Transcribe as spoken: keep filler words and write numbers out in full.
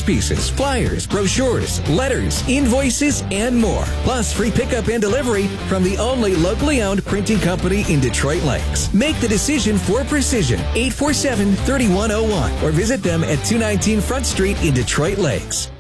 pieces, flyers, brochures, letters, invoices, and more. Plus free pickup and delivery from the only locally owned printing company in Detroit Lakes. Make the decision for precision. eight four seven, three one zero one or visit them at two nineteen Front Street in Detroit Lakes.